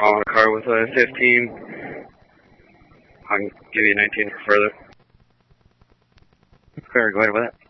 on a car with a 15. I can give you 19 for further. Fair, go ahead with it.